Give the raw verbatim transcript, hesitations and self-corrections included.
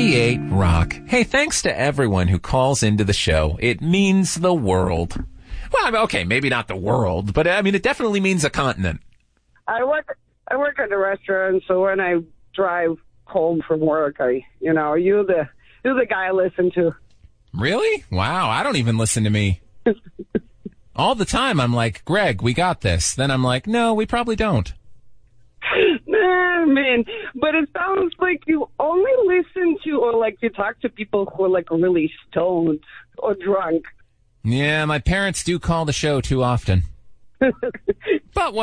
ninety-eight Rock. Hey, thanks to everyone who calls into the show. It means the world. Well, I mean, okay, maybe not the world, but I mean, it definitely means a continent. I work, I work at a restaurant, so when I drive home from work, I, you know, you're the, you're the guy I listen to. Really? Wow, I don't even listen to me. All the time, I'm like, Greg, we got this. Then I'm like, no, we probably don't. Nah, man, but it sounds like you only listen to or like you talk to people who are like really stoned or drunk. Yeah, my parents do call the show too often. But